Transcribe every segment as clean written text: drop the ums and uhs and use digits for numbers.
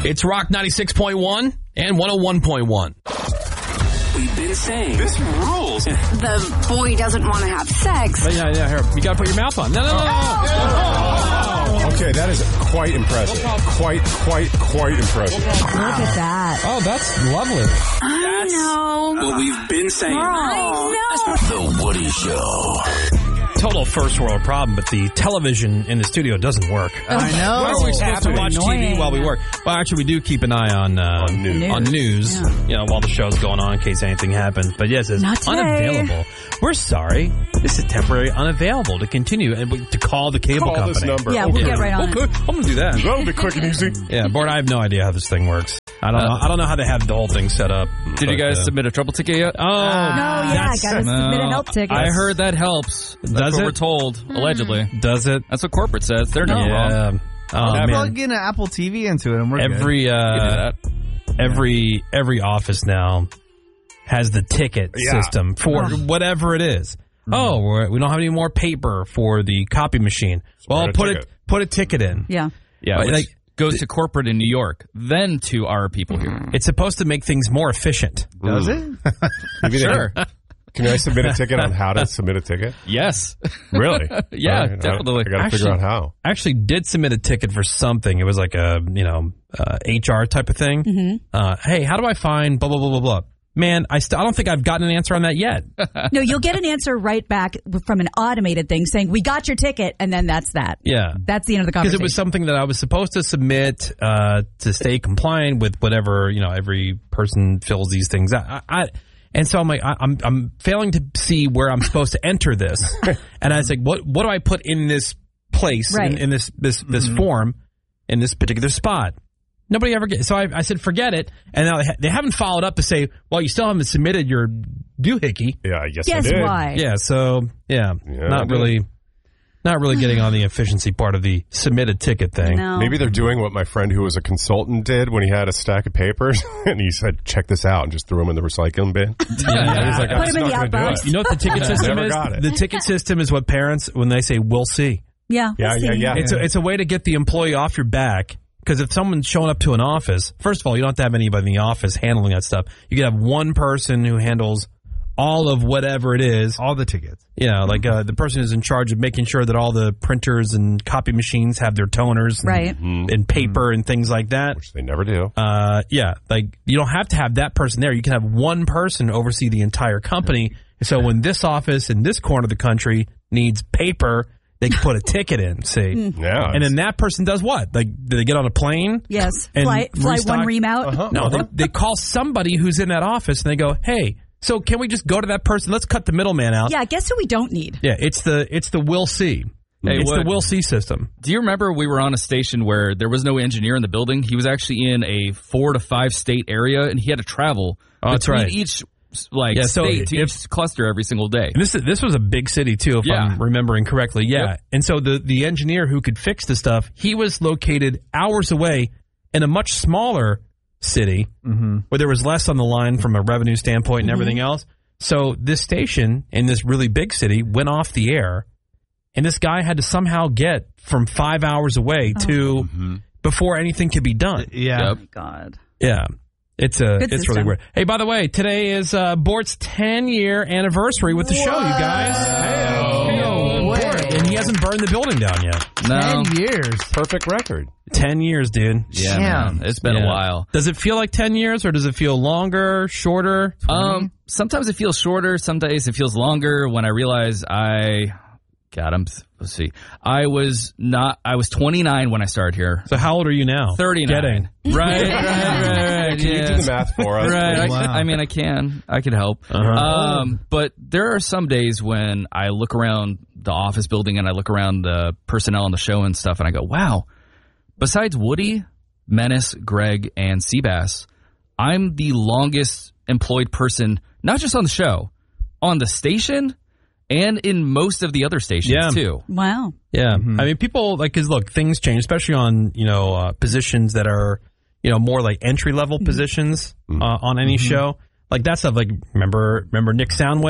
It's Rock 96.1 and 101.1. We've been saying this rules. The boy doesn't want to have sex. But yeah, here. You got to put your mouth on. No. Okay, that is quite impressive. Quite impressive. Look at that. Oh, that's lovely. I know. What we've been saying. I know. The Woody Show. Total first world problem, but the television in the studio doesn't work. I know. Why are we supposed to watch TV while we work? Well, actually, we do keep an eye on news, while the show's going on in case anything happens. But yes, it's unavailable. We're sorry. This is temporary unavailable to continue and to call the cable company. This number. Yeah, we'll get right on it. I'm going to do that. That'll be quick and easy. Yeah, Bart, I have no idea how this thing works. I don't know how they have the whole thing set up. Did you guys submit a trouble ticket yet? No, got to submit a help ticket. I heard that helps. That's what we're told, allegedly. Does it? That's what corporate says. They're not wrong. Plug in an Apple TV into it and we're every office now has the ticket system for whatever it is. Oh, we don't have any more paper for the copy machine. Well, put a ticket in. Yeah. Yeah, like goes to corporate in New York, then to our people here. It's supposed to make things more efficient. Does it? Sure. Can I submit a ticket on how to submit a ticket? Yes. Really? Yeah, definitely. I got to figure out how. I actually did submit a ticket for something. It was like a, HR type of thing. Mm-hmm. Hey, how do I find blah, blah, blah, blah, blah? Man, I don't think I've gotten an answer on that yet. No, you'll get an answer right back from an automated thing saying, we got your ticket, and then that's that. Yeah. That's the end of the conversation. Because it was something that I was supposed to submit to stay compliant with whatever, every person fills these things out. And so I'm like, I'm failing to see where I'm supposed to enter this. And I was like, what do I put in this place, in this form, in this particular spot? Nobody ever gets. So I said, forget it. And now they haven't followed up to say, well, you still haven't submitted your doohickey. Yeah, I guess Guess I did. why? Yeah, so, not really getting on the efficiency part of the submitted ticket thing. No. Maybe they're doing what my friend who was a consultant did when he had a stack of papers and he said, check this out, and just threw them in the recycling bin. Yeah. He's like, I'm Put just them in not the going to do outbox. it. You know what the ticket system Never is? got it. The ticket system is what parents, when they say, we'll see. Yeah. Yeah. It's a way to get the employee off your back. Because if someone's showing up to an office, first of all, you don't have to have anybody in the office handling that stuff. You can have one person who handles all of whatever it is. All the tickets. Yeah, like the person who's in charge of making sure that all the printers and copy machines have their toners and paper and things like that. Which they never do. Like you don't have to have that person there. You can have one person oversee the entire company. So when this office in this corner of the country needs paper, they can put a ticket in, see? Yeah. And then that person does what? Like, do they get on a plane? Yes. And Fly restock? one ream out. No, they call somebody who's in that office and they go, hey, so can we just go to that person? Let's cut the middleman out. Yeah, guess who we don't need? Yeah, it's the we'll see. Hey, it's the we'll see system. Do you remember we were on a station where there was no engineer in the building? He was actually in a 4 to 5 state area, and he had to travel between each state to each cluster every single day. And this was a big city, too, if I'm remembering correctly. Yeah. Yep. And so the engineer who could fix the stuff, he was located hours away in a much smaller city where there was less on the line from a revenue standpoint and everything else. So this station in this really big city went off the air, and this guy had to somehow get from 5 hours away to before anything could be done. Yeah. Oh, my God. Yeah. It's system. really weird. Hey, by the way, today is Bort's 10-year anniversary with the show, you guys. And he hasn't burned the building down yet. No. 10 years. Perfect record. 10 years, dude. Yeah, man. It's been a while. Does it feel like 10 years, or does it feel longer, shorter? Sometimes it feels shorter. Some days it feels longer. When I realize let's see. I was 29 when I started here. So how old are you now? 39. Right. Can you do the math for us? Right. Wow. I can. I can help. But there are some days when I look around the office building and I look around the personnel on the show and stuff, and I go, wow, besides Woody, Menace, Greg, and Seabass, I'm the longest employed person, not just on the show, on the station, and in most of the other stations, too. Wow. Yeah. I mean, people, because look, things change, especially on, positions that are, more like entry-level positions on any show. Like that stuff, like, remember Nick Soundwave?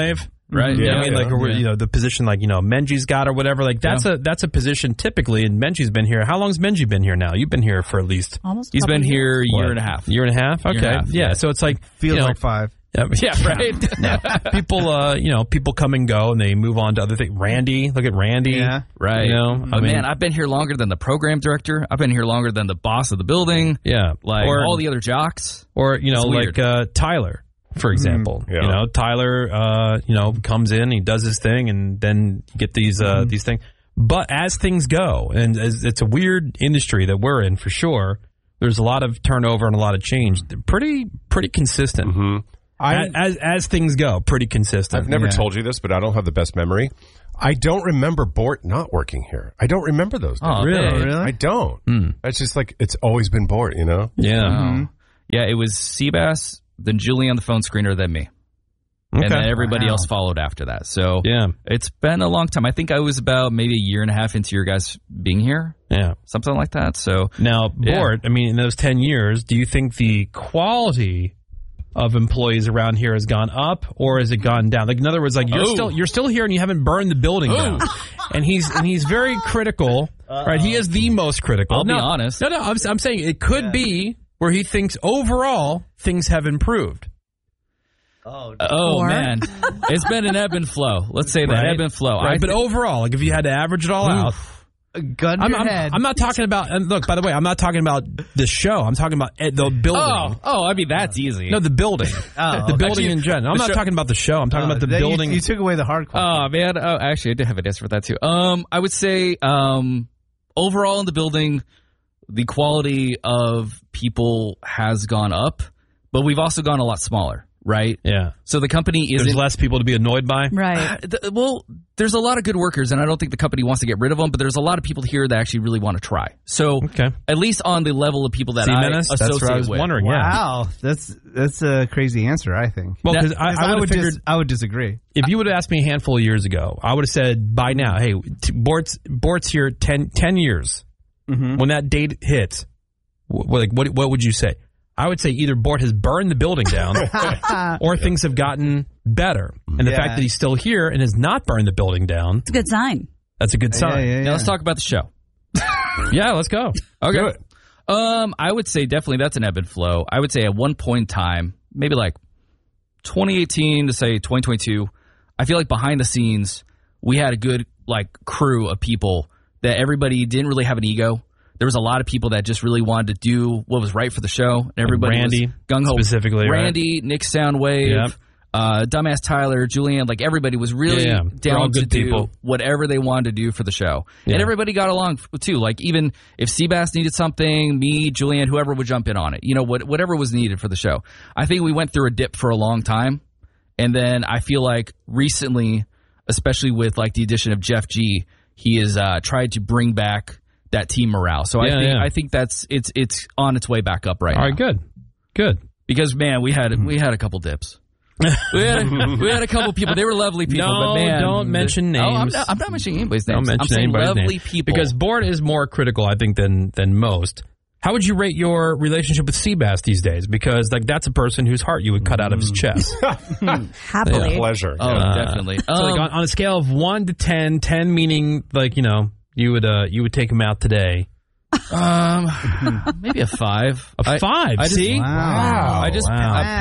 Right. I mean, like, or, you know, the position like, you know, Menji's got or whatever. Like, that's a position typically, and Menji's been here. How long's Menji been here now? You've been here for at least almost. He's been here a year and a half. Year and a half? Okay. Year and a half, yeah. So it's like Feels like 5. Yeah, right. People, you know, people come and go, and they move on to other things. Randy, look at Randy. Yeah. Right. You know, I mean, man, I've been here longer than the program director. I've been here longer than the boss of the building. Yeah. Like or all the other jocks. Or, you know, It's like Tyler, for example. Yeah. You know, Tyler, you know, comes in, he does his thing, and then you get these things. But as things go, and it's a weird industry that we're in for sure, there's a lot of turnover and a lot of change. They're pretty consistent. Mm-hmm. As things go, pretty consistent. I've never told you this, but I don't have the best memory. I don't remember Bort not working here. I don't remember those days. Oh, Really? I don't. It's just like, it's always been Bort, you know? Yeah. Yeah, it was Seabass, then Julie on the phone screener, then me. Okay. And then everybody else followed after that. So Yeah. it's been a long time. I think I was about maybe a year and a half into your guys being here, Yeah. something like that. So Now, Yeah. Bort, I mean, in those 10 years, do you think the quality of employees around here has gone up, or has it gone down? Like, in other words, like you're still here and you haven't burned the building down. And he's very critical, right? He is the most critical. I'll be honest. No, I'm saying it could be where he thinks overall things have improved. Oh man, it's been an ebb and flow. Let's say that Right. ebb and flow. Right, but overall, like if you had to average it all out, Gun to your head. I'm not talking about. And look, by the way, I'm not talking about the show. I'm talking about the building. I mean that's easy. No, the building. The building Actually, in general. I'm the not show- talking about the show. I'm talking about the Then building. You took away the hard question. Oh man. Oh, actually, I did have an answer for that too. I would say overall in the building, the quality of people has gone up, but we've also gone a lot smaller, right? Yeah. So the company There's isn't. less people to be annoyed by. Right. Well, there's a lot of good workers, and I don't think the company wants to get rid of them, but there's a lot of people here that actually really want to try. So, Okay. at least on the level of people that See, I Menace? associate That's what I was with. wondering. Yeah. Wow, that's a crazy answer. I think. Well, because That- I would have figured I would disagree. if you would have asked me a handful of years ago, I would have said by now, hey, Bort's here 10 years. Mm-hmm. When that date hits, what would you say? I would say either Bort has burned the building down or things have gotten better. And the Yeah. fact that he's still here and has not burned the building down, It's a good sign. that's a good sign. Yeah. Now let's talk about the show. Yeah, let's go. Okay. Do it. I would say definitely that's an ebb and flow. I would say at one point in time, maybe like 2018 to say 2022, I feel like behind the scenes, we had a good like crew of people that everybody didn't really have an ego. There was a lot of people that just really wanted to do what was right for the show. And everybody Randy, was gung-ho. specifically, right? Randy, Nick Soundwave, Yep. Dumbass Tyler, Julianne, like everybody was really Yeah. They're all down to good do people. whatever they wanted to do for the show. Yeah. And everybody got along too. Like even if Seabass needed something, me, Julianne, whoever would jump in on it. You know, whatever was needed for the show. I think we went through a dip for a long time. And then I feel like recently, especially with like the addition of Jeff G, he has tried to bring back that team morale. So I think that's it's on its way back up right now. All right, good. Because man, we had a couple dips. we had a couple people. They were lovely people. No, but man, don't mention Oh, names. I'm not mentioning anybody's names. Don't I'm mention saying anybody's lovely name. people. Because Bort is more critical, I think, than most. How would you rate your relationship with Seabass these days? Because like that's a person whose heart you would cut out of his chest. Happily. Pleasure. oh, Yeah. definitely. So like on a scale of 1 to 10, 10 meaning like, you know, you would take him out today. Maybe a 5. A 5. I just, See? Wow. I just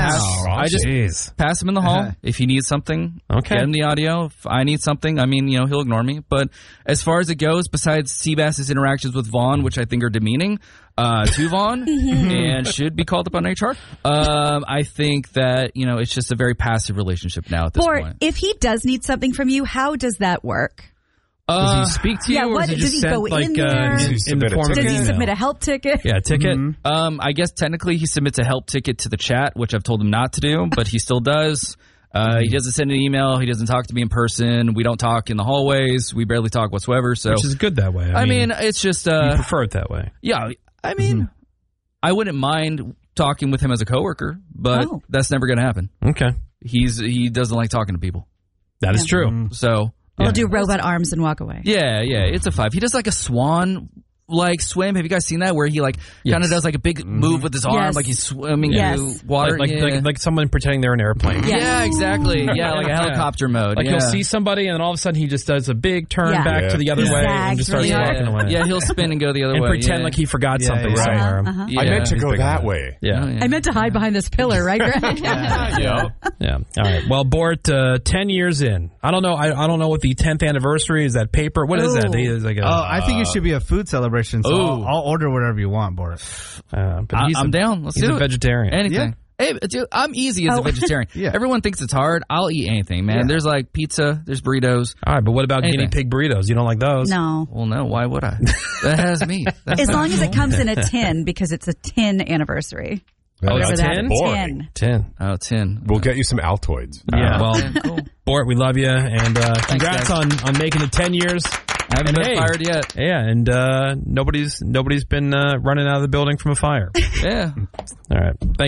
pass him in the hall if he needs something. Okay. Get him the audio. If I need something, I mean, you know, he'll ignore me. But as far as it goes, besides Seabass's interactions with Vaughn, which I think are demeaning to Vaughn and should be called up on HR, I think that, you know, it's just a very passive relationship now at this Bort, point. if he does need something from you, how does that work? Does he speak to you, yeah, or what- does he does just he send go like in there? in Does he the submit a form of ticket? Does he email? submit a help ticket? Yeah, ticket. I guess technically he submits a help ticket to the chat, which I've told him not to do, but he still does. He doesn't send an email. He doesn't talk to me in person. We don't talk in the hallways. We barely talk whatsoever. So, Which is good that way. I mean, it's just, you prefer it that way. yeah, I mean, I wouldn't mind talking with him as a coworker, but Oh. that's never going to happen. Okay. He doesn't like talking to people. That is true. So, We'll do robot arms and walk away. yeah, it's a 5. He does like a swan like swim. Have you guys seen that where he like kind of does like a big move with his arm, Yes. like he's swimming Yes. through water? Like someone pretending they're an airplane. Yeah. Yeah, exactly. Yeah, like a helicopter mode. Like yeah. you'll see somebody, and then all of a sudden he just does a big turn Yeah. back to the other He way and just zags starts really walking away. Yeah, he'll spin and go the other and way. pretend yeah. like he forgot something yeah. somewhere. Yeah. I meant to go big on that that. way. Yeah. Oh, yeah. I meant to hide behind this pillar, right, Greg? Yeah. All right. Well, Bort, 10 years in. I don't know. I don't know what the 10th anniversary is. That paper? What is that? Ooh. It's like I think it should be a food celebration, so Ooh. I'll order whatever you want, Boris. but I'm down. Let's he's do a it. vegetarian. Anything. Hey, dude, I'm easy as a vegetarian. Yeah. Everyone thinks it's hard. I'll eat anything, man. Yeah. There's like pizza. There's burritos. All right, but what about Anything. guinea pig burritos? You don't like those? No. Well, no. Why would I? That has meat. That's As not long as it cool. comes in a tin, because it's a tin anniversary. Oh, Whatever it's a that tin? Boring. 10. 10. Oh, 10. We'll get you some Altoids. Yeah. Well, Yeah, cool. Bort, we love you, and congrats guys. on making it 10 years. I haven't And been hey, fired yet. Yeah, and nobody's been running out of the building from a fire. Yeah. All right. Thank